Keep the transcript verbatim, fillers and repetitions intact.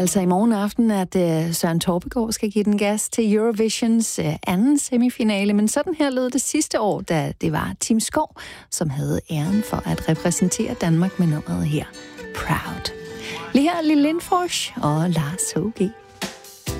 altså i morgen aften, at uh, Søren Torpegaard skal give den gas til Eurovisions uh, anden semifinale. Men sådan her lød det sidste år, da det var Tim Skov, som havde æren for at repræsentere Danmark med nummeret her. Proud. Lige her Lille Lindfors og Lars H G